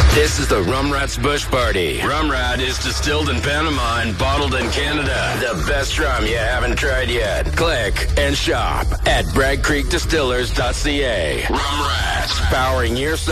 This is the Rum Rats Bush Party. Rum Rat is distilled in Panama and bottled in Canada. The best rum you haven't tried yet. Click and shop at BragCreekDistillers.ca. Rum Rats, powering your